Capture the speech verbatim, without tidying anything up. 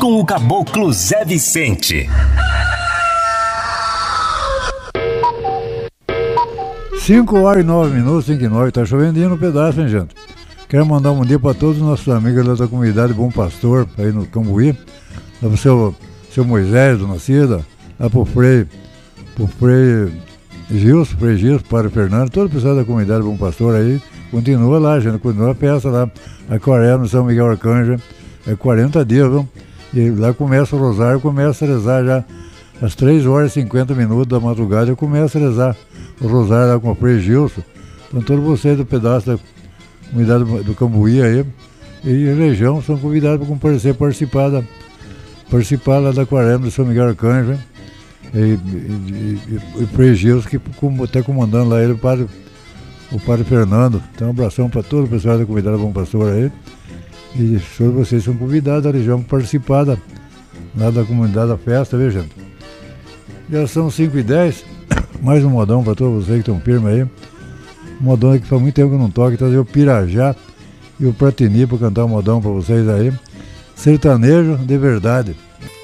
com o caboclo Zé Vicente. cinco horas e nove minutos, cinco e nove, tá chovendo no pedaço, hein, gente? Quero mandar um bom dia para todos os nossos amigos lá da comunidade Bom Pastor, aí no Cambuí, lá pro seu, seu Moisés, dona Cida, lá pro Frei, pro Frei Gilson, Frei Gilson, Padre Fernando, todo o pessoal da comunidade Bom Pastor aí, continua lá, gente, continua a peça lá, a Coreia no São Miguel Arcanjo, é quarenta dias, viu? E lá começa o rosário, começa a rezar já às três horas e cinquenta minutos da madrugada, eu começo a rezar o rosário lá com o Frei Gilson. Então todos vocês do pedaço da comunidade do Cambuí aí e região são convidados para comparecer, participar da, participar lá da Aquarela do São Miguel Arcanjo, e, e, e, e Frei Gilson, que está comandando lá ele, o padre, o padre Fernando. Então um abração para todo o pessoal da comunidade Bom Pastor aí. E todos vocês são convidados da região para participar da, lá da comunidade da festa, viu, gente? Já são cinco e dez, mais um modão para todos vocês que estão firmes aí. Um modão que faz muito tempo que eu não toco, trazer o Pirajá e o Pratini para cantar um modão para vocês aí. Sertanejo de verdade.